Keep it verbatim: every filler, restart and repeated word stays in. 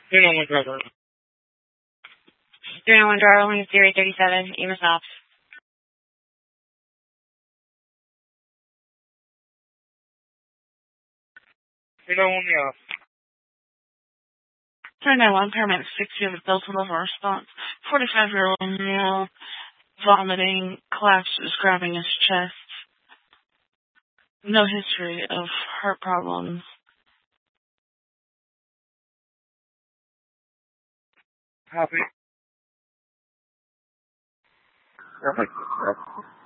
You know what, brother? three nine one Darling, zero thirty-seven, E M S ops. You know when the three nine one paramedic six, you have a Delta level response. forty-five-year-old male, vomiting, collapses, grabbing his chest. No history of heart problems. Happy. Perfect.